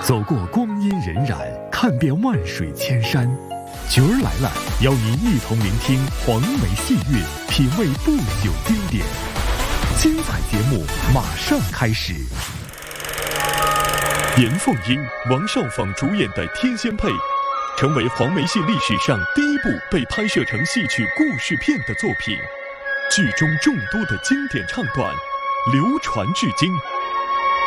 走过光阴荏苒，看遍万水千山。角儿来了，邀您一同聆听黄梅戏韵，品味不朽经典。精彩节目马上开始。严凤英、王少舫主演的《天仙配》，成为黄梅戏历史上第一部被拍摄成戏曲故事片的作品。剧中众多的经典唱段流传至今。